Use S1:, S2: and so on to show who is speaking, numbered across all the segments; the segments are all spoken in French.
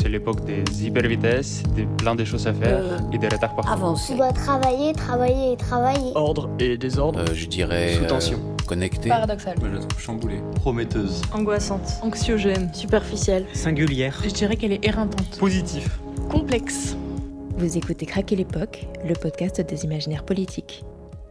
S1: C'est l'époque des hypervitesses, plein de choses à faire et des retards partout.
S2: Avancer.
S3: Tu dois travailler, travailler et travailler.
S4: Ordre et désordre.
S5: Je dirais...
S4: Sous tension.
S5: Connecté.
S6: Paradoxal.
S7: Je la trouve chamboulée. Prometteuse.
S6: Angoissante. Anxiogène.
S2: Superficielle.
S8: Singulière.
S6: Je dirais qu'elle est éreintante.
S1: Positif.
S6: Complexe.
S9: Vous écoutez Craquer l'époque, le podcast des imaginaires politiques.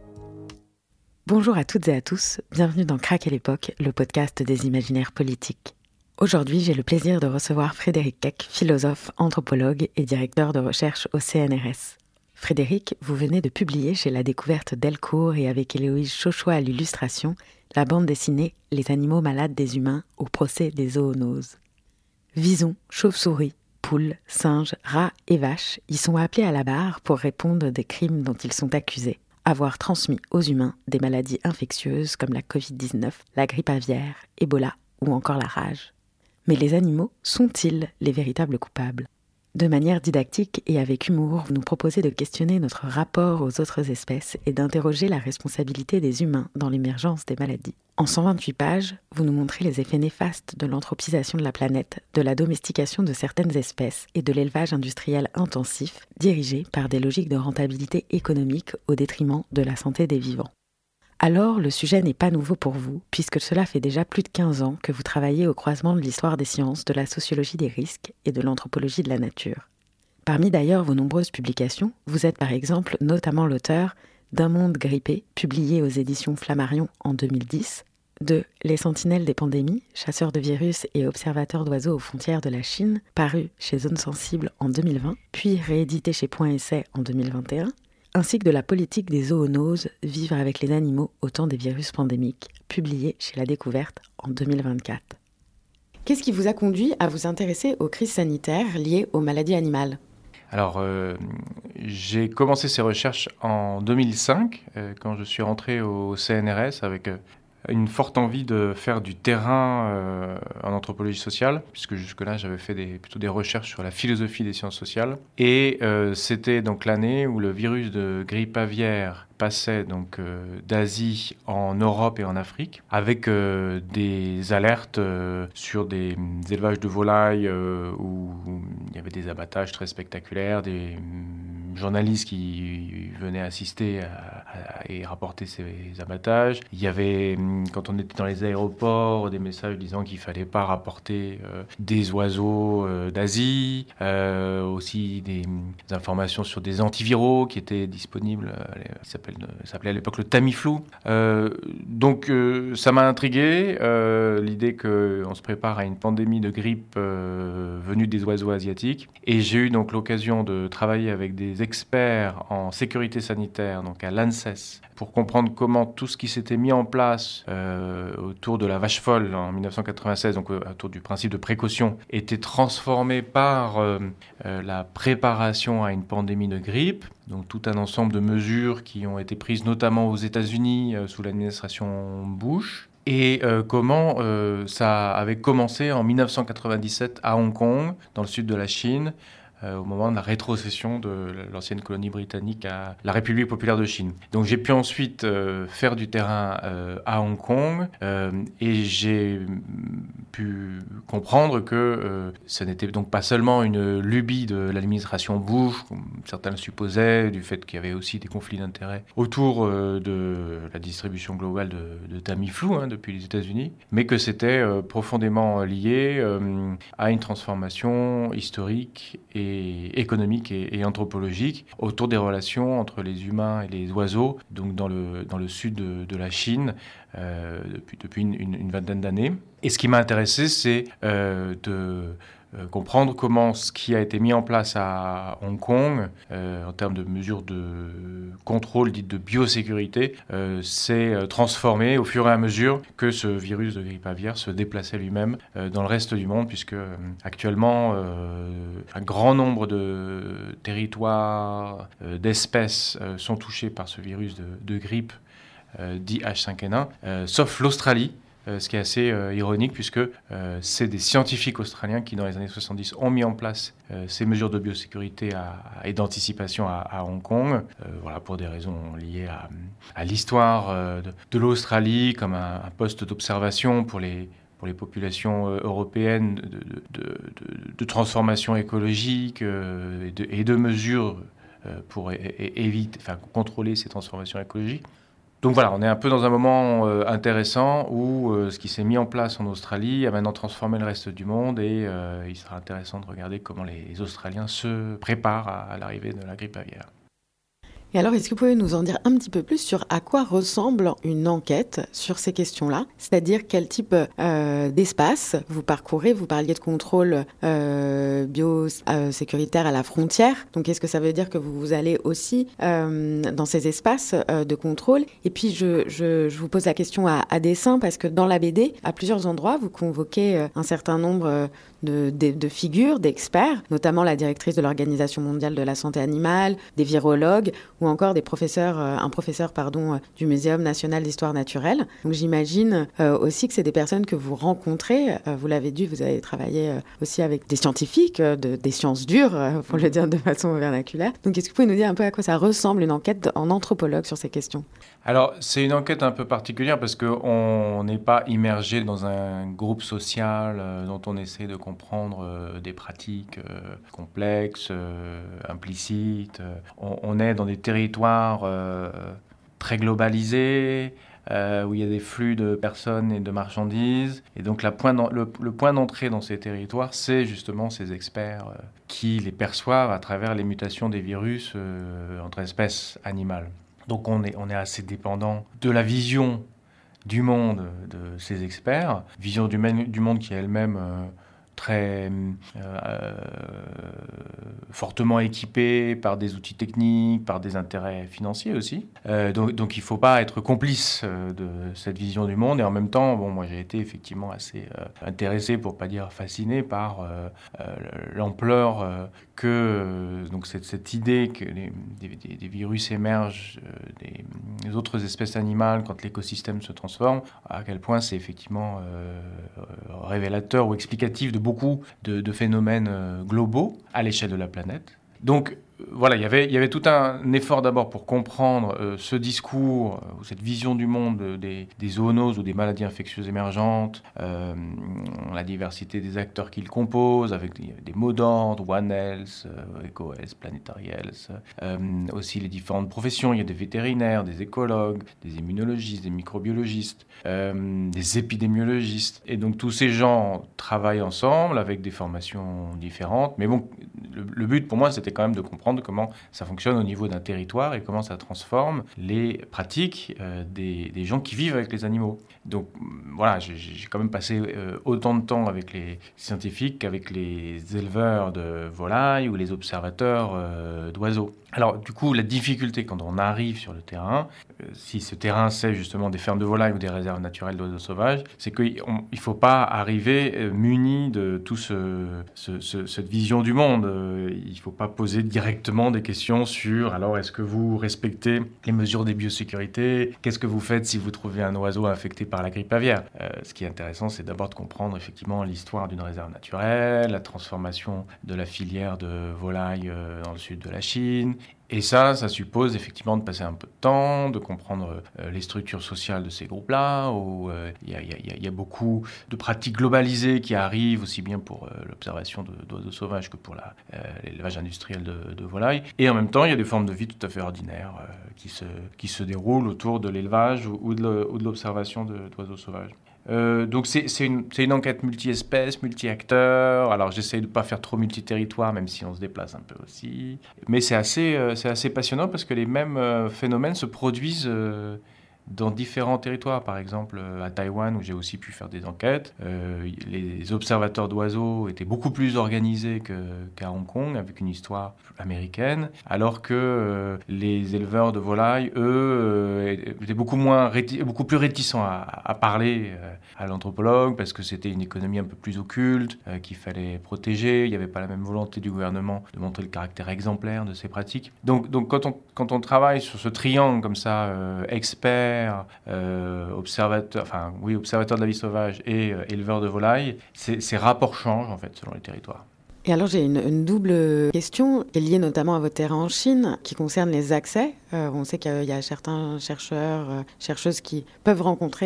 S9: Bonjour à toutes et à tous, bienvenue dans Craquer l'époque, le podcast des imaginaires politiques. Aujourd'hui, j'ai le plaisir de recevoir Frédéric Keck, philosophe, anthropologue et directeur de recherche au CNRS. Frédéric, vous venez de publier chez La Découverte Delcourt et avec Héloïse Chauchois à l'illustration la bande dessinée « Les animaux malades des humains au procès des zoonoses ». Visons, chauves-souris, poules, singes, rats et vaches y sont appelés à la barre pour répondre des crimes dont ils sont accusés. Avoir transmis aux humains des maladies infectieuses comme la Covid-19, la grippe aviaire, Ebola ou encore la rage. Mais les animaux sont-ils les véritables coupables ? De manière didactique et avec humour, vous nous proposez de questionner notre rapport aux autres espèces et d'interroger la responsabilité des humains dans l'émergence des maladies. En 128 pages, vous nous montrez les effets néfastes de l'anthropisation de la planète, de la domestication de certaines espèces et de l'élevage industriel intensif, dirigé par des logiques de rentabilité économique au détriment de la santé des vivants. Alors, le sujet n'est pas nouveau pour vous, puisque cela fait déjà plus de 15 ans que vous travaillez au croisement de l'histoire des sciences, de la sociologie des risques et de l'anthropologie de la nature. Parmi d'ailleurs vos nombreuses publications, vous êtes par exemple notamment l'auteur d'Un monde grippé, publié aux éditions Flammarion en 2010, de Les sentinelles des pandémies, chasseurs de virus et observateurs d'oiseaux aux frontières de la Chine, paru chez Zone Sensible en 2020, puis réédité chez Point Essai en 2021, ainsi que de La politique des zoonoses, vivre avec les animaux au temps des virus pandémiques, publié chez La Découverte en 2024. Qu'est-ce qui vous a conduit à vous intéresser aux crises sanitaires liées aux maladies animales ?
S7: Alors, j'ai commencé ces recherches en 2005, quand je suis rentré au CNRS avec une forte envie de faire du terrain en anthropologie sociale, puisque jusque-là, j'avais fait plutôt des recherches sur la philosophie des sciences sociales. Et c'était donc l'année où le virus de grippe aviaire passait donc d'Asie en Europe et en Afrique, avec des alertes sur des élevages de volailles où il y avait des abattages très spectaculaires, des journalistes qui venaient assister et rapporter ces abattages. Il y avait, quand on était dans les aéroports, des messages disant qu'il ne fallait pas rapporter des oiseaux d'Asie, aussi des informations sur des antiviraux qui étaient disponibles, ça s'appelait à l'époque le Tamiflu. Donc ça m'a intrigué, l'idée qu'on se prépare à une pandémie de grippe venue des oiseaux asiatiques. Et j'ai eu donc l'occasion de travailler avec des experts en sécurité sanitaire, donc à l'ANSES, pour comprendre comment tout ce qui s'était mis en place autour de la vache folle en 1996, donc autour du principe de précaution, était transformé par la préparation à une pandémie de grippe. Donc tout un ensemble de mesures qui ont été prises notamment aux États-Unis sous l'administration Bush. Et comment ça avait commencé en 1997 à Hong Kong, dans le sud de la Chine, au moment de la rétrocession de l'ancienne colonie britannique à la République populaire de Chine. Donc j'ai pu ensuite faire du terrain à Hong Kong et j'ai pu comprendre que ce n'était donc pas seulement une lubie de l'administration Bush, comme certains le supposaient, du fait qu'il y avait aussi des conflits d'intérêts autour de la distribution globale de Tamiflu depuis les États-Unis, mais que c'était profondément lié à une transformation historique et économique et anthropologique autour des relations entre les humains et les oiseaux, donc dans le sud de la Chine, depuis une vingtaine d'années. Et ce qui m'a intéressé, c'est de comprendre comment ce qui a été mis en place à Hong Kong, en termes de mesures de contrôle dites de biosécurité, s'est transformé au fur et à mesure que ce virus de grippe aviaire se déplaçait lui-même dans le reste du monde, puisque actuellement, un grand nombre de territoires, d'espèces sont touchés par ce virus de grippe dit H5N1, sauf l'Australie, ce qui est assez ironique puisque c'est des scientifiques australiens qui, dans les années 70, ont mis en place ces mesures de biosécurité et d'anticipation à Hong Kong, pour des raisons liées à l'histoire de l'Australie comme un poste d'observation pour les pour les populations européennes de transformation écologique et de mesures pour contrôler ces transformations écologiques. Donc voilà, on est un peu dans un moment intéressant où ce qui s'est mis en place en Australie a maintenant transformé le reste du monde et il sera intéressant de regarder comment les Australiens se préparent à l'arrivée de la grippe aviaire.
S9: Et alors, est-ce que vous pouvez nous en dire un petit peu plus sur à quoi ressemble une enquête sur ces questions-là ? C'est-à-dire quel type d'espace vous parcourez ? Vous parliez de contrôle biosécuritaire à la frontière. Donc, est-ce que ça veut dire que vous allez aussi dans ces espaces de contrôle ? Et puis, je vous pose la question à dessein parce que dans la BD, à plusieurs endroits, vous convoquez un certain nombre de figures, d'experts, notamment la directrice de l'Organisation mondiale de la santé animale, des virologues ou encore un professeur du Muséum national d'histoire naturelle. Donc j'imagine aussi que c'est des personnes que vous rencontrez. Vous l'avez dit, vous avez travaillé aussi avec des scientifiques, des sciences dures, pour le dire de façon vernaculaire. Donc est-ce que vous pouvez nous dire un peu à quoi ça ressemble une enquête en anthropologue sur ces questions ?
S7: Alors, c'est une enquête un peu particulière parce qu'on n'est pas immergé dans un groupe social dont on essaie de comprendre des pratiques complexes, implicites. On est dans des territoires très globalisés, où il y a des flux de personnes et de marchandises. Et donc, le point d'entrée dans ces territoires, c'est justement ces experts qui les perçoivent à travers les mutations des virus entre espèces animales. Donc on est assez dépendant de la vision du monde de ces experts, vision du monde qui est elle-même très fortement équipée par des outils techniques, par des intérêts financiers aussi. Donc il ne faut pas être complice de cette vision du monde. Et en même temps, moi j'ai été effectivement assez intéressé, pour ne pas dire fasciné, par l'ampleur que donc cette idée que des virus émergent des autres espèces animales quand l'écosystème se transforme, à quel point c'est effectivement révélateur ou explicatif de beaucoup de phénomènes globaux à l'échelle de la planète. Donc voilà, il y avait tout un effort d'abord pour comprendre ce discours ou cette vision du monde des zoonoses ou des maladies infectieuses émergentes, la diversité des acteurs qui le composent, avec des mots d'ordre, One Health, EcoHealth, Planetary Health, aussi les différentes professions. Il y a des vétérinaires, des écologues, des immunologistes, des microbiologistes, des épidémiologistes. Et donc tous ces gens travaillent ensemble avec des formations différentes. Mais bon, le but pour moi, c'était quand même de comprendre comment ça fonctionne au niveau d'un territoire et comment ça transforme les pratiques des gens qui vivent avec les animaux. Donc voilà, j'ai quand même passé autant de temps avec les scientifiques qu'avec les éleveurs de volailles ou les observateurs d'oiseaux. Alors du coup, la difficulté quand on arrive sur le terrain, si ce terrain c'est justement des fermes de volailles ou des réserves naturelles d'oiseaux sauvages, c'est qu'il ne faut pas arriver muni de toute cette vision du monde. Il ne faut pas poser directement des questions sur alors est-ce que vous respectez les mesures des biosécurités ? Qu'est-ce que vous faites si vous trouvez un oiseau infecté par la grippe aviaire ? Ce qui est intéressant, c'est d'abord de comprendre effectivement l'histoire d'une réserve naturelle, la transformation de la filière de volailles dans le sud de la Chine. Et ça suppose effectivement de passer un peu de temps, de comprendre les structures sociales de ces groupes-là, où il y a beaucoup de pratiques globalisées qui arrivent, aussi bien pour l'observation d'oiseaux sauvages que pour l'élevage industriel de volailles. Et en même temps, il y a des formes de vie tout à fait ordinaires qui se déroulent autour de l'élevage ou de l'observation d'oiseaux sauvages. Donc c'est une enquête multi-espèces, multi-acteurs. Alors j'essaye de ne pas faire trop multi-territoire, même si on se déplace un peu aussi. Mais c'est assez passionnant parce que les mêmes phénomènes se produisent dans différents territoires. Par exemple, à Taïwan, où j'ai aussi pu faire des enquêtes, les observateurs d'oiseaux étaient beaucoup plus organisés qu'à Hong Kong, avec une histoire américaine, alors que les éleveurs de volailles, eux, étaient beaucoup plus réticents à parler à l'anthropologue, parce que c'était une économie un peu plus occulte, qu'il fallait protéger. Il n'y avait pas la même volonté du gouvernement de montrer le caractère exemplaire de ces pratiques. Donc quand on travaille sur ce triangle comme ça, expert, observateur de la vie sauvage et éleveur de volailles, ces rapports changent en fait selon les territoires.
S9: Et alors j'ai une double question qui est liée notamment à votre terrain en Chine, qui concerne les accès. On sait qu'il y a certains chercheurs, chercheuses qui peuvent rencontrer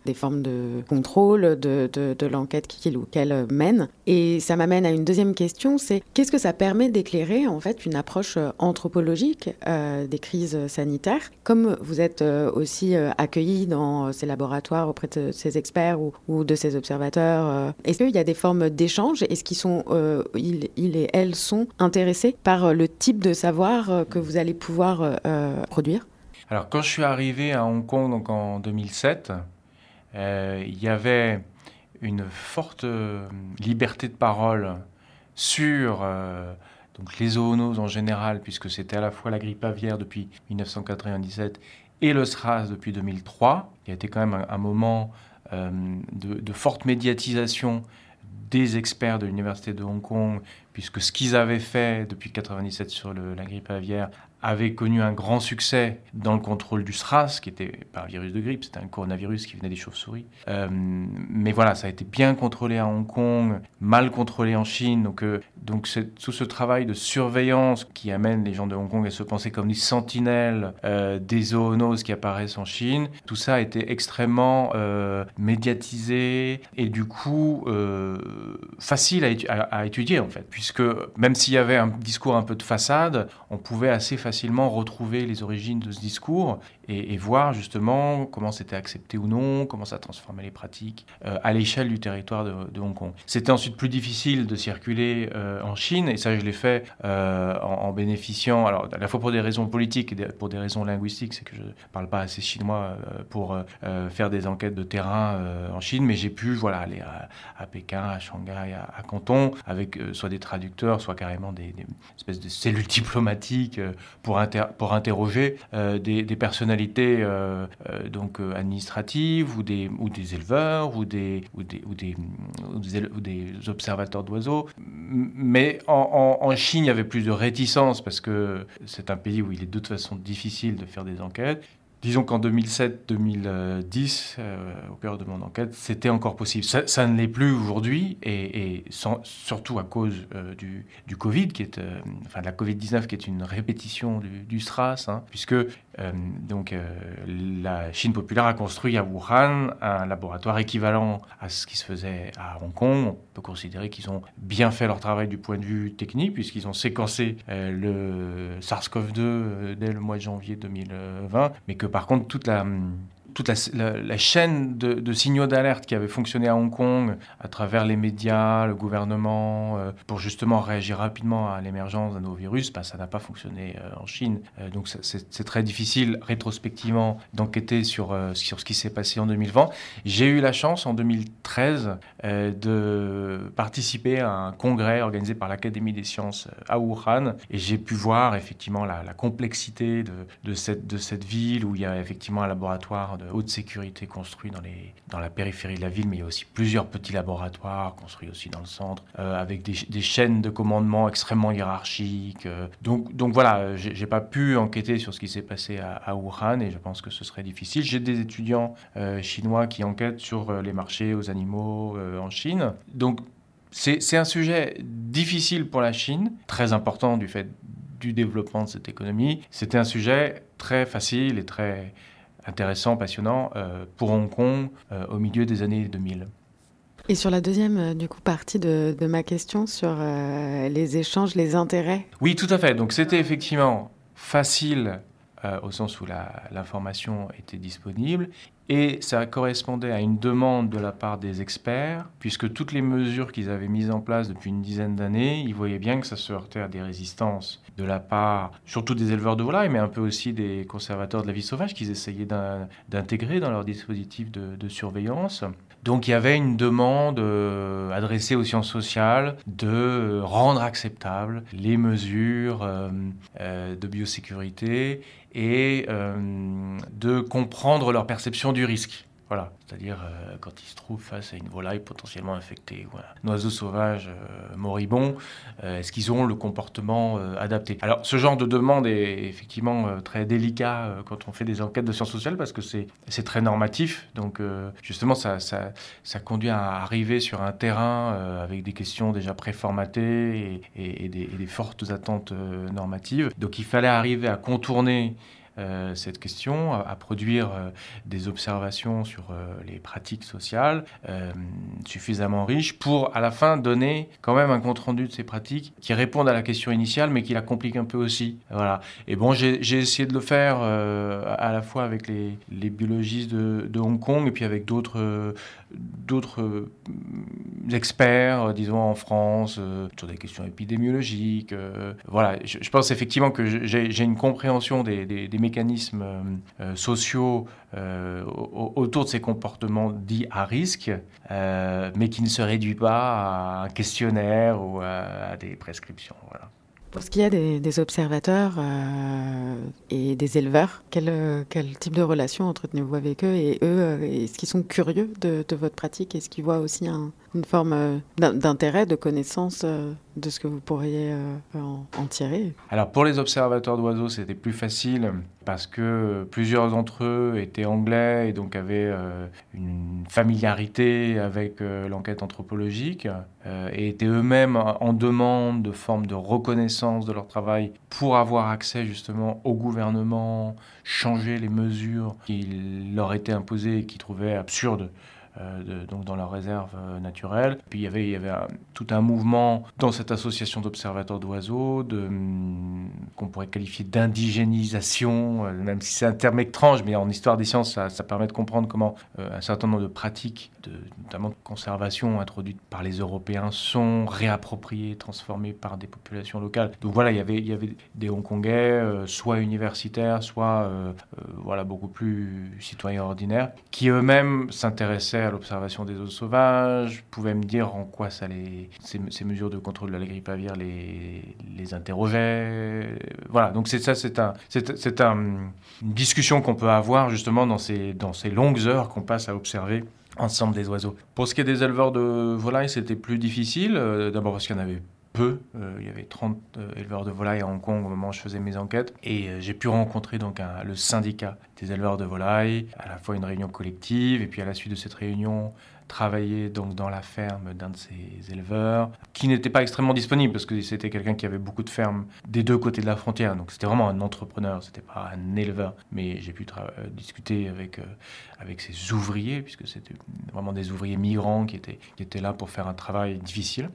S9: des formes de contrôle de l'enquête qu'il ou qu'elle mène. Et ça m'amène à une deuxième question, c'est qu'est-ce que ça permet d'éclairer en fait une approche anthropologique des crises sanitaires? Comme vous êtes aussi accueillis dans ces laboratoires auprès de ces experts ou de ces observateurs, est-ce qu'il y a des formes d'échange? Est-ce qu'ils sont, ils et elles sont intéressés par le type de savoir que vous allez pouvoir produire?
S7: Alors, quand je suis arrivé à Hong Kong donc en 2007, il y avait une forte liberté de parole sur donc les zoonoses en général, puisque c'était à la fois la grippe aviaire depuis 1997 et le SRAS depuis 2003. Il y a été quand même un moment de forte médiatisation des experts de l'Université de Hong Kong, puisque ce qu'ils avaient fait depuis 1997 sur la grippe aviaire avait connu un grand succès dans le contrôle du SRAS, qui était pas un virus de grippe, c'était un coronavirus qui venait des chauves-souris. Mais voilà, ça a été bien contrôlé à Hong Kong, mal contrôlé en Chine. Donc tout ce travail de surveillance qui amène les gens de Hong Kong à se penser comme des sentinelles des zoonoses qui apparaissent en Chine, tout ça a été extrêmement médiatisé et du coup facile à étudier en fait, puisque même s'il y avait un discours un peu de façade, on pouvait assez facilement retrouver les origines de ce discours et voir justement comment c'était accepté ou non, comment ça transformait les pratiques à l'échelle du territoire de Hong Kong. C'était ensuite plus difficile de circuler en Chine, et ça je l'ai fait en bénéficiant, alors à la fois pour des raisons politiques et pour des raisons linguistiques, c'est que je ne parle pas assez chinois pour faire des enquêtes de terrain en Chine, mais j'ai pu aller à Pékin, à Shanghai, à Canton, avec soit des traducteurs, soit carrément des espèces de cellules diplomatiques pour interroger des personnalités donc administratives ou des éleveurs ou des observateurs d'oiseaux. Mais en Chine, il y avait plus de réticence parce que c'est un pays où il est de toute façon difficile de faire des enquêtes. Disons qu'en 2007-2010, au cœur de mon enquête, c'était encore possible. Ça ne l'est plus aujourd'hui, et surtout à cause du Covid, qui est, de la Covid-19, qui est une répétition du SRAS, puisque la Chine populaire a construit à Wuhan un laboratoire équivalent à ce qui se faisait à Hong Kong. On peut considérer qu'ils ont bien fait leur travail du point de vue technique, puisqu'ils ont séquencé le SARS-CoV-2 dès le mois de janvier 2020, mais que par contre, toute la chaîne de signaux d'alerte qui avait fonctionné à Hong Kong à travers les médias, le gouvernement, pour justement réagir rapidement à l'émergence d'un nouveau virus, ça n'a pas fonctionné en Chine. Donc c'est très difficile rétrospectivement d'enquêter sur ce qui s'est passé en 2020. J'ai eu la chance en 2013 de participer à un congrès organisé par l'Académie des sciences à Wuhan, et j'ai pu voir effectivement la complexité de cette ville où il y a effectivement un laboratoire de haute sécurité construit dans la périphérie de la ville, mais il y a aussi plusieurs petits laboratoires construits aussi dans le centre, avec des chaînes de commandement extrêmement hiérarchiques. Donc voilà, j'ai pas pu enquêter sur ce qui s'est passé à Wuhan, et je pense que ce serait difficile. J'ai des étudiants chinois qui enquêtent sur les marchés aux animaux en Chine. Donc c'est un sujet difficile pour la Chine, très important du fait du développement de cette économie. C'était un sujet très facile et très intéressant, passionnant pour Hong Kong au milieu des années 2000.
S9: Et sur la deuxième partie de ma question sur les échanges, les intérêts.
S7: Oui, tout à fait. Donc c'était effectivement facile au sens où l'information était disponible, et ça correspondait à une demande de la part des experts, puisque toutes les mesures qu'ils avaient mises en place depuis une dizaine d'années, ils voyaient bien que ça se heurtait à des résistances de la part, surtout des éleveurs de volailles, mais un peu aussi des conservateurs de la vie sauvage qu'ils essayaient d'intégrer dans leur dispositif de surveillance. Donc il y avait une demande adressée aux sciences sociales de rendre acceptables les mesures de biosécurité et de comprendre leur perception du risque. Voilà, c'est-à-dire quand ils se trouvent face à une volaille potentiellement infectée ou un oiseau sauvage moribond, est-ce qu'ils ont le comportement adapté? Alors ce genre de demande est effectivement très délicat quand on fait des enquêtes de sciences sociales, parce que c'est très normatif. Donc justement ça conduit à arriver sur un terrain avec des questions déjà préformatées et des fortes attentes normatives. Donc il fallait arriver à contourner cette question, à produire des observations sur les pratiques sociales suffisamment riches pour, à la fin, donner quand même un compte-rendu de ces pratiques qui répondent à la question initiale, mais qui la compliquent un peu aussi. Voilà. Et bon, j'ai essayé de le faire à la fois avec les biologistes de Hong Kong et puis avec d'autres experts, disons en France, sur des questions épidémiologiques. Voilà, je pense effectivement que j'ai une compréhension des mécanismes sociaux autour de ces comportements dits à risque, mais qui ne se réduit pas à un questionnaire ou à des prescriptions. Voilà.
S9: Pour ce qui est des observateurs et des éleveurs, quel type de relation entretenez-vous avec eux? Et eux, est-ce qu'ils sont curieux de votre pratique? Est-ce qu'ils voient aussi une forme d'intérêt, de connaissance de ce que vous pourriez en tirer?
S7: Alors pour les observateurs d'oiseaux, c'était plus facile parce que plusieurs d'entre eux étaient anglais et donc avaient une familiarité avec l'enquête anthropologique et étaient eux-mêmes en demande de formes de reconnaissance de leur travail pour avoir accès justement au gouvernement, changer les mesures qui leur étaient imposées et qu'ils trouvaient absurdes. Donc dans leur réserve naturelle. Puis il y avait tout un mouvement dans cette association d'observateurs d'oiseaux qu'on pourrait qualifier d'indigénisation, même si c'est un terme étrange, mais en histoire des sciences, ça permet de comprendre comment un certain nombre de pratiques, notamment de conservation introduites par les Européens, sont réappropriées, transformées par des populations locales. Donc voilà, il y avait des Hongkongais, soit universitaires, soit voilà, beaucoup plus citoyens ordinaires, qui eux-mêmes s'intéressaient à l'observation des oiseaux sauvages, pouvaient me dire en quoi ces mesures de contrôle de la grippe aviaire les interrogeaient. Voilà, donc c'est une discussion qu'on peut avoir justement dans ces longues heures qu'on passe à observer ensemble des oiseaux. Pour ce qui est des éleveurs de volailles, c'était plus difficile, d'abord parce qu'il y en avait peu. Il y avait 30 éleveurs de volailles à Hong Kong au moment où je faisais mes enquêtes. Et j'ai pu rencontrer donc le syndicat des éleveurs de volailles, à la fois une réunion collective, et puis à la suite de cette réunion, travailler donc dans la ferme d'un de ces éleveurs, qui n'était pas extrêmement disponible, parce que c'était quelqu'un qui avait beaucoup de fermes des deux côtés de la frontière. Donc c'était vraiment un entrepreneur, c'était pas un éleveur. Mais j'ai pu discuter avec ses ouvriers, puisque c'était vraiment des ouvriers migrants qui étaient là pour faire un travail difficile.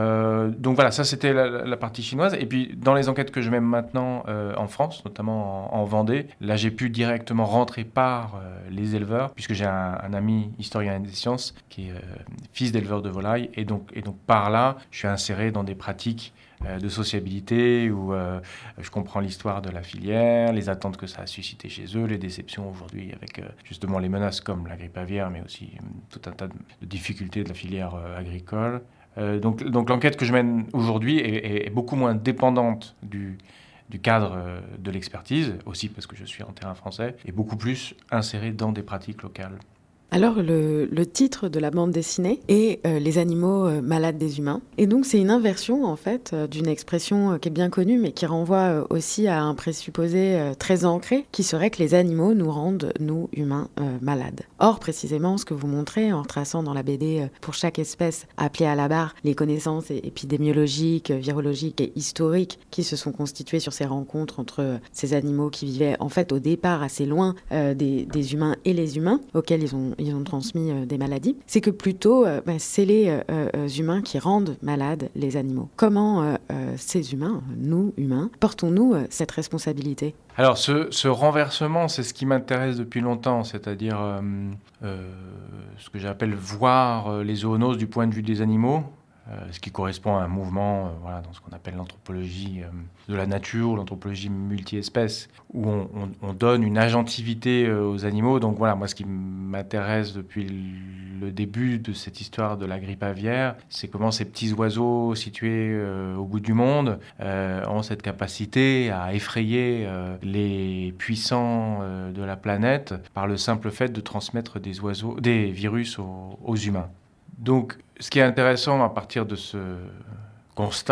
S7: Donc voilà, ça c'était la partie chinoise. Et puis dans les enquêtes que je mène maintenant en France, notamment en Vendée, là j'ai pu directement rentrer par les éleveurs, puisque j'ai un ami historien des sciences qui est fils d'éleveur de volailles, et donc par là je suis inséré dans des pratiques de sociabilité où je comprends l'histoire de la filière, les attentes que ça a suscité chez eux, les déceptions aujourd'hui avec justement les menaces comme la grippe aviaire, mais aussi tout un tas de difficultés de la filière agricole. Donc l'enquête que je mène aujourd'hui est beaucoup moins dépendante du cadre de l'expertise, aussi parce que je suis en terrain français, et beaucoup plus insérée dans des pratiques locales.
S9: Alors, le titre de la bande dessinée est Les animaux malades des humains. Et donc, c'est une inversion, en fait, d'une expression qui est bien connue, mais qui renvoie aussi à un présupposé très ancré, qui serait que les animaux nous rendent, nous, humains, malades. Or, précisément, ce que vous montrez en retraçant dans la BD, pour chaque espèce appelée à la barre, les connaissances épidémiologiques, virologiques et historiques qui se sont constituées sur ces rencontres entre ces animaux qui vivaient, en fait, au départ, assez loin des humains et les humains, auxquels ils ont transmis des maladies, c'est que plutôt c'est les humains qui rendent malades les animaux. Comment ces humains, nous humains, portons-nous cette responsabilité ?
S7: Alors ce renversement, c'est ce qui m'intéresse depuis longtemps, c'est-à-dire ce que j'appelle voir les zoonoses du point de vue des animaux. Ce qui correspond à un mouvement dans ce qu'on appelle l'anthropologie de la nature, l'anthropologie multi-espèces, où on donne une agentivité aux animaux. Donc voilà, moi ce qui m'intéresse depuis le début de cette histoire de la grippe aviaire, c'est comment ces petits oiseaux situés au bout du monde ont cette capacité à effrayer les puissants de la planète par le simple fait de transmettre des virus aux humains. Donc, ce qui est intéressant à partir de ce constat,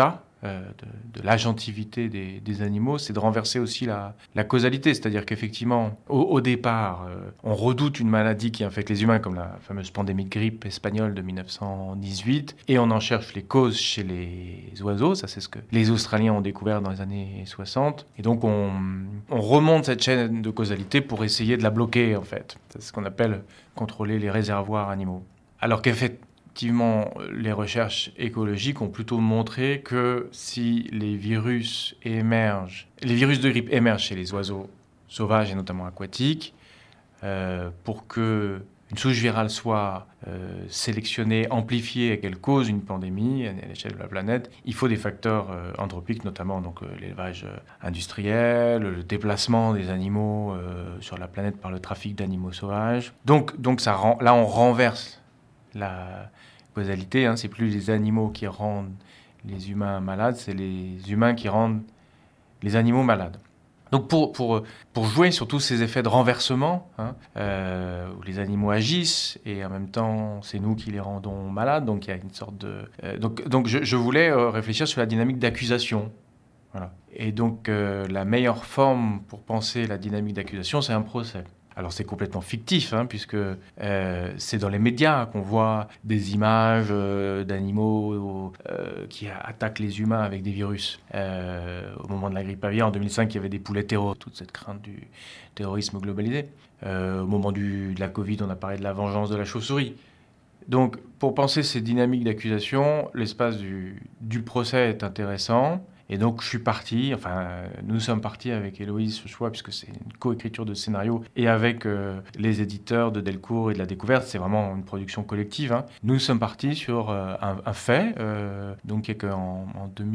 S7: de l'agentivité des animaux, c'est de renverser aussi la causalité. C'est-à-dire qu'effectivement, au départ, on redoute une maladie qui infecte les humains, comme la fameuse pandémie de grippe espagnole de 1918, et on en cherche les causes chez les oiseaux. Ça, c'est ce que les Australiens ont découvert dans les années 60. Et donc, on remonte cette chaîne de causalité pour essayer de la bloquer, en fait. C'est ce qu'on appelle contrôler les réservoirs animaux. Alors qu'effectivement, les recherches écologiques ont plutôt montré que si les virus de grippe émergent chez les oiseaux sauvages et notamment aquatiques, pour que une souche virale soit sélectionnée, amplifiée et qu'elle cause une pandémie à l'échelle de la planète, il faut des facteurs anthropiques, notamment donc, l'élevage industriel, le déplacement des animaux sur la planète par le trafic d'animaux sauvages. Donc là, on renverse la causalité. C'est plus les animaux qui rendent les humains malades, c'est les humains qui rendent les animaux malades. Donc pour jouer sur tous ces effets de renversement, où les animaux agissent et en même temps c'est nous qui les rendons malades, donc il y a une sorte de... Donc je voulais réfléchir sur la dynamique d'accusation. Voilà. Et donc la meilleure forme pour penser la dynamique d'accusation, c'est un procès. Alors c'est complètement fictif, puisque c'est dans les médias qu'on voit des images d'animaux qui attaquent les humains avec des virus. Au moment de la grippe aviaire, en 2005, il y avait des poulets terroristes, toute cette crainte du terrorisme globalisé. Au moment de la Covid, on a parlé de la vengeance de la chauve-souris. Donc pour penser ces dynamiques d'accusation, l'espace du procès est intéressant. Et donc, nous sommes partis avec Héloïse ce choix, puisque c'est une coécriture de scénario, et avec les éditeurs de Delcourt et de La Découverte, c'est vraiment une production collective. Nous sommes partis sur un fait, donc qui est qu'en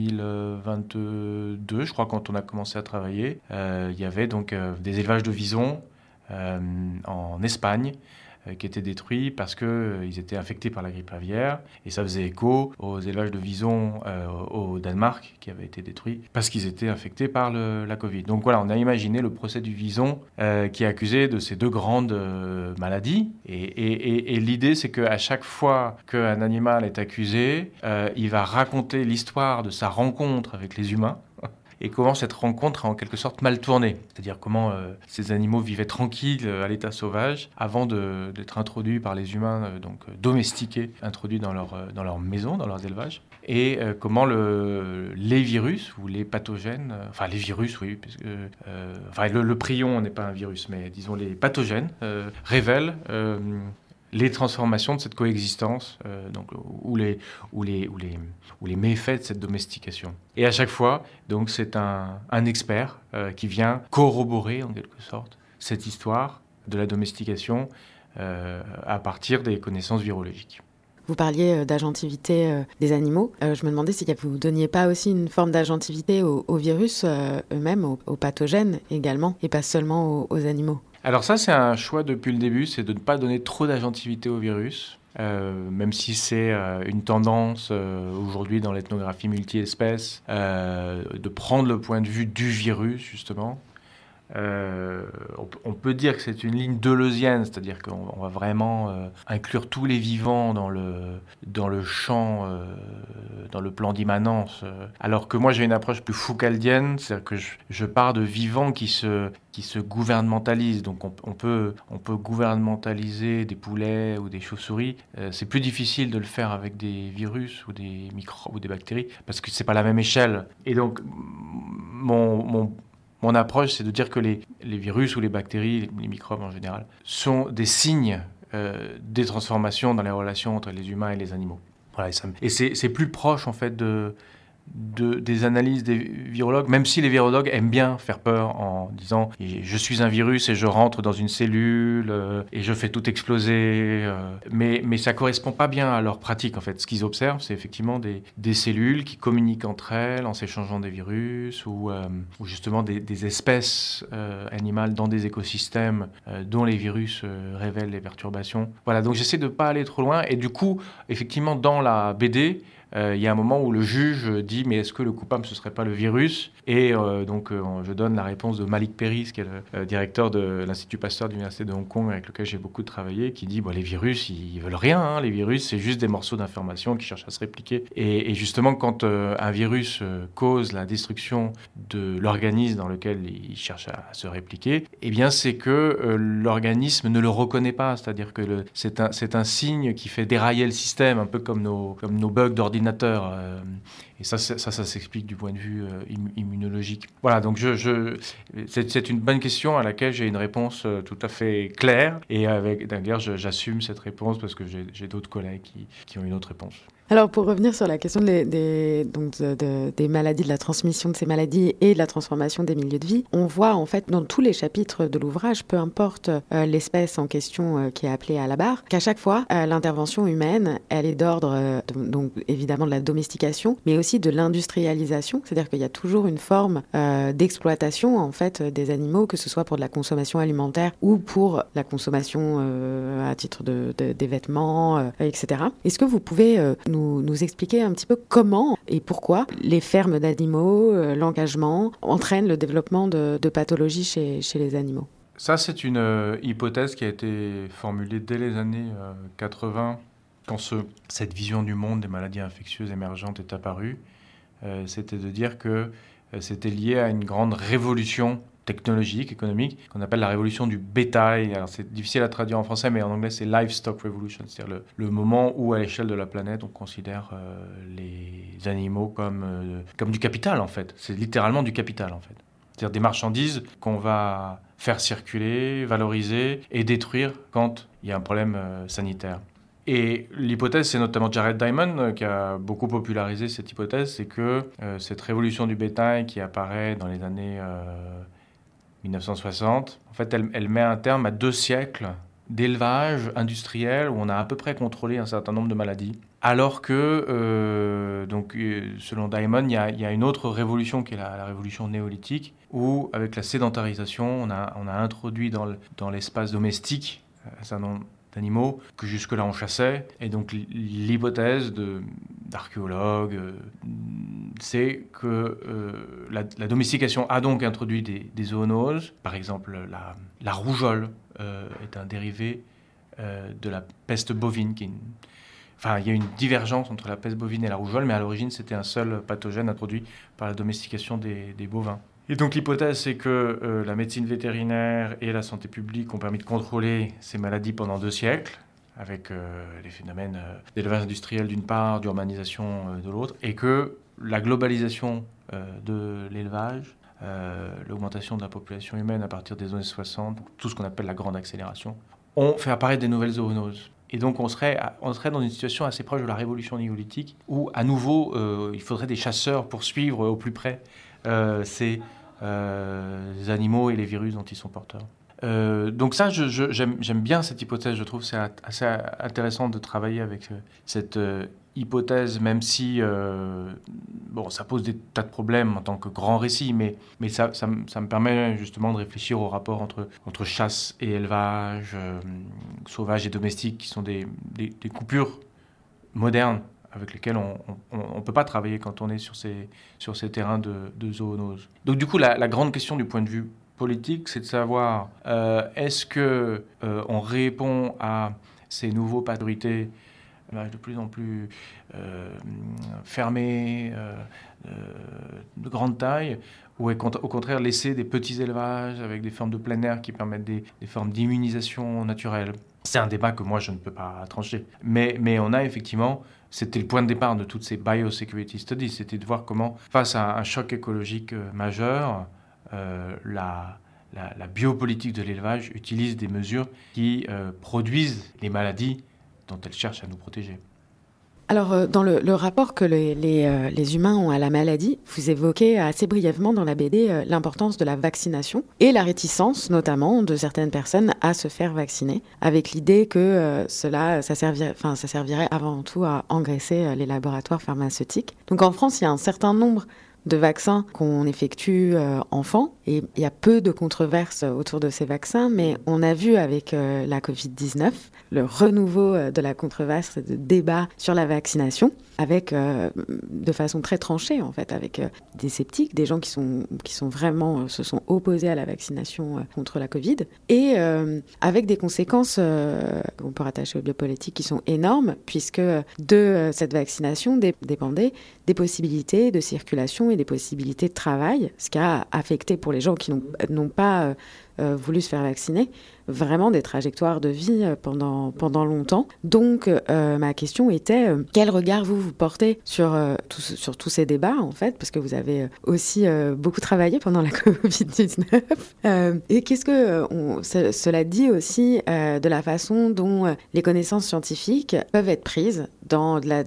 S7: 2022, je crois, quand on a commencé à travailler, il y avait donc des élevages de visons en Espagne, qui étaient détruits parce qu'ils étaient infectés par la grippe aviaire. Et ça faisait écho aux élevages de visons au Danemark qui avaient été détruits parce qu'ils étaient infectés par la Covid. Donc voilà, on a imaginé le procès du vison qui est accusé de ces deux grandes maladies. Et l'idée, c'est qu'à chaque fois qu'un animal est accusé, il va raconter l'histoire de sa rencontre avec les humains. Et comment cette rencontre a en quelque sorte mal tourné. C'est-à-dire comment ces animaux vivaient tranquilles à l'état sauvage avant d'être introduits par les humains, donc domestiqués, introduits dans leur maison, dans leurs élevages. Et comment les virus ou les pathogènes, les virus, oui, parce que, le prion n'est pas un virus, mais disons les pathogènes révèlent les transformations de cette coexistence, ou les méfaits de cette domestication. Et à chaque fois, donc, c'est un expert qui vient corroborer, en quelque sorte, cette histoire de la domestication à partir des connaissances virologiques.
S9: Vous parliez d'agentivité des animaux. Je me demandais si vous ne donniez pas aussi une forme d'agentivité aux virus eux-mêmes, aux pathogènes également, et pas seulement aux animaux.
S7: Alors ça, c'est un choix depuis le début, c'est de ne pas donner trop d'agentivité au virus, même si c'est une tendance aujourd'hui dans l'ethnographie multi-espèces, de prendre le point de vue du virus, justement. On peut dire que c'est une ligne deleuzienne, c'est-à-dire qu'on va vraiment inclure tous les vivants dans le champ, dans le plan d'immanence, alors que moi j'ai une approche plus foucaldienne, c'est-à-dire que je pars de vivants qui se gouvernementalisent. Donc on peut gouvernementaliser des poulets ou des chauves-souris. C'est plus difficile de le faire avec des virus ou des microbes ou des bactéries parce que c'est pas la même échelle. Et donc mon approche, c'est de dire que les virus ou les bactéries, les microbes en général, sont des signes des transformations dans les relations entre les humains et les animaux. Voilà, et c'est plus proche en fait des analyses des virologues, même si les virologues aiment bien faire peur en disant « je suis un virus et je rentre dans une cellule et je fais tout exploser ». Mais ça ne correspond pas bien à leur pratique en fait. Ce qu'ils observent, c'est effectivement des cellules qui communiquent entre elles en s'échangeant des virus ou justement des espèces animales dans des écosystèmes dont les virus révèlent les perturbations. Voilà, donc j'essaie de ne pas aller trop loin et du coup, effectivement, dans la BD, il y a un moment où le juge dit mais est-ce que le coupable ce serait pas le virus ? Et je donne la réponse de Malik Peiris, qui est le directeur de l'Institut Pasteur de l'Université de Hong Kong, avec lequel j'ai beaucoup travaillé, qui dit les virus ils veulent rien, hein. Les virus c'est juste des morceaux d'information qui cherchent à se répliquer. Et justement quand un virus cause la destruction de l'organisme dans lequel il cherche à se répliquer, eh bien c'est que l'organisme ne le reconnaît pas, c'est-à-dire que c'est un signe qui fait dérailler le système, un peu comme nos bugs d'ordinateur. Et ça s'explique du point de vue immunologique. Voilà, donc c'est une bonne question à laquelle j'ai une réponse tout à fait claire. Et d'ailleurs, j'assume cette réponse parce que j'ai d'autres collègues qui ont une autre réponse.
S9: Alors, pour revenir sur la question des maladies, de la transmission de ces maladies et de la transformation des milieux de vie, on voit en fait dans tous les chapitres de l'ouvrage, peu importe l'espèce en question qui est appelée à la barre, qu'à chaque fois, l'intervention humaine, elle est d'ordre, donc évidemment de la domestication, mais aussi de l'industrialisation, c'est-à-dire qu'il y a toujours une forme d'exploitation en fait des animaux, que ce soit pour de la consommation alimentaire ou pour la consommation à titre des vêtements, etc. Est-ce que vous pouvez nous expliquer un petit peu comment et pourquoi les fermes d'animaux, l'engagement, entraînent le développement de pathologies chez les animaux?
S7: Ça, c'est une hypothèse qui a été formulée dès les années 80, quand cette vision du monde des maladies infectieuses émergentes est apparue. C'était de dire que c'était lié à une grande révolution technologique, économique, qu'on appelle la révolution du bétail. Alors, c'est difficile à traduire en français, mais en anglais, c'est livestock revolution, c'est-à-dire le moment où, à l'échelle de la planète, on considère les animaux comme du capital, en fait. C'est littéralement du capital, en fait. C'est-à-dire des marchandises qu'on va faire circuler, valoriser et détruire quand il y a un problème sanitaire. Et l'hypothèse, c'est notamment Jared Diamond qui a beaucoup popularisé cette hypothèse, c'est que cette révolution du bétail qui apparaît dans les années 1960, en fait, elle met un terme à 2 siècles d'élevage industriel où on a à peu près contrôlé un certain nombre de maladies. Alors que, selon Diamond, il y a une autre révolution qui est la révolution néolithique, où, avec la sédentarisation, on a introduit dans l'espace domestique un certain nombre d'animaux que jusque-là on chassait. Et donc l'hypothèse d'archéologues, c'est que la domestication a donc introduit des zoonoses. Par exemple, la rougeole est un dérivé de la peste bovine. Il y a une divergence entre la peste bovine et la rougeole, mais à l'origine, c'était un seul pathogène introduit par la domestication des bovins. Et donc l'hypothèse, c'est que la médecine vétérinaire et la santé publique ont permis de contrôler ces maladies pendant 2 siècles, avec les phénomènes d'élevage industriel d'une part, d'urbanisation de l'autre, et que la globalisation de l'élevage, l'augmentation de la population humaine à partir des années 60, tout ce qu'on appelle la grande accélération, ont fait apparaître des nouvelles zoonoses. Et donc on serait dans une situation assez proche de la révolution néolithique, où à nouveau il faudrait des chasseurs pour suivre au plus près ces animaux et les virus dont ils sont porteurs. Donc ça, j'aime bien cette hypothèse. Je trouve que c'est assez intéressant de travailler avec cette hypothèse, même si ça pose des tas de problèmes en tant que grand récit, mais ça me permet justement de réfléchir au rapport entre chasse et élevage, sauvage et domestique, qui sont des coupures modernes avec lesquels on ne peut pas travailler quand on est sur ces terrains de zoonose. Donc du coup, la grande question du point de vue politique, c'est de savoir est-ce qu'on répond à ces nouveaux pathorités de plus en plus fermés, de grande taille, ou au contraire laisser des petits élevages avec des formes de plein air qui permettent des formes d'immunisation naturelle. C'est un débat que moi je ne peux pas trancher. Mais on a effectivement, c'était le point de départ de toutes ces biosecurity studies, c'était de voir comment, face à un choc écologique majeur, la biopolitique de l'élevage utilise des mesures qui produisent les maladies dont elle cherche à nous protéger.
S9: Alors, dans le rapport que les humains ont à la maladie, vous évoquez assez brièvement dans la BD l'importance de la vaccination et la réticence, notamment, de certaines personnes à se faire vacciner, avec l'idée que ça servirait avant tout à engraisser les laboratoires pharmaceutiques. Donc en France, il y a un certain nombre de vaccins qu'on effectue enfant. Et il y a peu de controverses autour de ces vaccins, mais on a vu avec la Covid-19 le renouveau de la controverse et de débat sur la vaccination, avec de façon très tranchée en fait, avec des sceptiques, des gens qui sont vraiment se sont opposés à la vaccination contre la Covid, et avec des conséquences qu'on peut rattacher aux biopolitiques qui sont énormes, puisque de cette vaccination dépendaient des possibilités de circulation et des possibilités de travail, ce qui a affecté pour les gens qui n'ont pas voulu se faire vacciner, vraiment des trajectoires de vie pendant longtemps. Donc, ma question était, quel regard vous portez sur tous ces débats, en fait, parce que vous avez aussi beaucoup travaillé pendant la Covid-19. Et qu'est-ce que cela dit aussi de la façon dont les connaissances scientifiques peuvent être prises dans des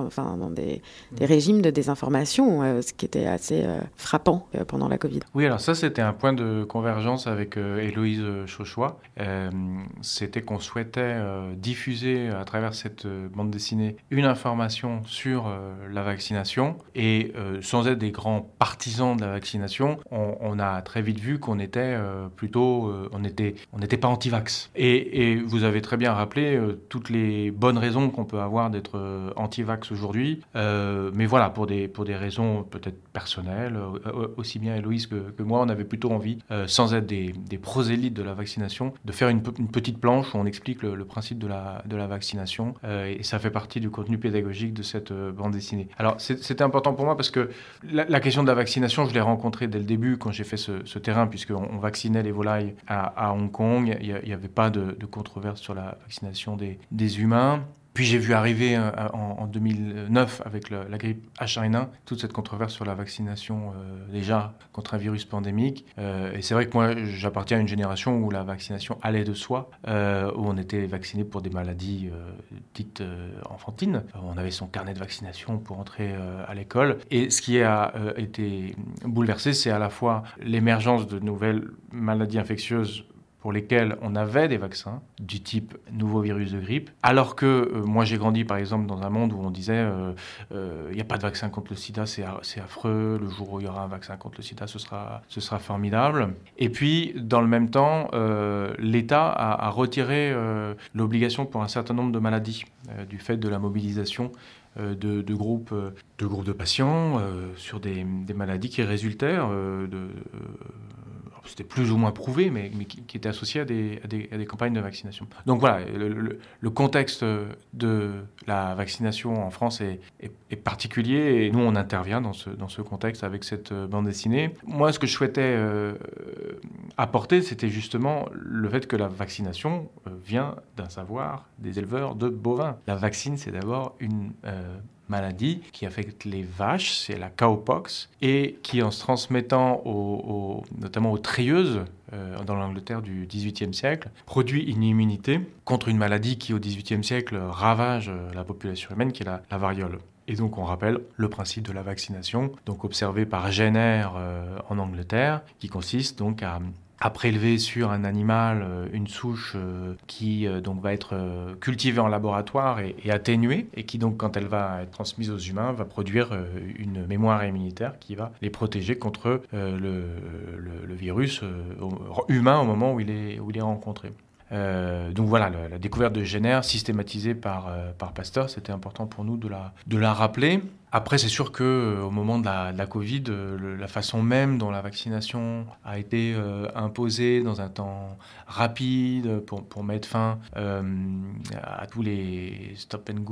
S9: régimes de désinformation, ce qui était assez frappant pendant la Covid.
S7: Oui, alors ça, c'était un point de convergence avec Héloïse Chauchois. C'était qu'on souhaitait diffuser à travers cette bande dessinée une information sur la vaccination, et sans être des grands partisans de la vaccination, on a très vite vu qu'on était plutôt, on n'était pas anti-vax. Et vous avez très bien rappelé toutes les bonnes raisons qu'on peut avoir d'être anti-vax aujourd'hui, mais voilà, pour des raisons peut-être personnelles, aussi bien Héloïse que moi, on avait plutôt envie, sans être des prosélytes de la vaccination, de faire une petite planche où on explique le principe de la vaccination, et ça fait partie du contenu pédagogique de cette bande dessinée. Alors c'était important pour moi parce que la question de la vaccination, je l'ai rencontrée dès le début quand j'ai fait ce terrain, puisqu'on vaccinait les volailles à Hong Kong. Il n'y avait pas de controverse sur la vaccination des humains. Puis j'ai vu arriver en 2009 avec la grippe H1N1 toute cette controverse sur la vaccination déjà contre un virus pandémique. Et c'est vrai que moi j'appartiens à une génération où la vaccination allait de soi, où on était vacciné pour des maladies dites enfantines. On avait son carnet de vaccination pour entrer à l'école. Et ce qui a été bouleversé, c'est à la fois l'émergence de nouvelles maladies infectieuses pour lesquels on avait des vaccins du type nouveau virus de grippe, alors que moi j'ai grandi par exemple dans un monde où on disait il n'y a pas de vaccin contre le sida, c'est affreux, le jour où il y aura un vaccin contre le sida, ce sera formidable. Et puis dans le même temps, l'État a retiré l'obligation pour un certain nombre de maladies, du fait de la mobilisation de groupes de patients sur des maladies qui résultaient c'était plus ou moins prouvé, mais qui était associé à des campagnes de vaccination. Donc voilà, le contexte de la vaccination en France est particulier, et nous on intervient dans ce contexte avec cette bande dessinée. Moi, ce que je souhaitais apporter, c'était justement le fait que la vaccination vient d'un savoir des éleveurs de bovins. La vaccine, c'est d'abord une maladie qui affecte les vaches, c'est la cowpox, et qui, en se transmettant notamment aux trieuses dans l'Angleterre du XVIIIe siècle, produit une immunité contre une maladie qui, au XVIIIe siècle, ravage la population humaine, qui est la variole. Et donc on rappelle le principe de la vaccination, donc observé par Jenner en Angleterre, qui consiste donc à prélever sur un animal une souche qui donc va être cultivée en laboratoire et atténuée, et qui donc, quand elle va être transmise aux humains, va produire une mémoire immunitaire qui va les protéger contre le virus humain au moment où il est rencontré. Donc voilà, la découverte de Jenner, systématisée par Pasteur, c'était important pour nous de la rappeler. Après, c'est sûr qu'au moment de la Covid, la façon même dont la vaccination a été imposée dans un temps rapide pour mettre fin à tous les stop and go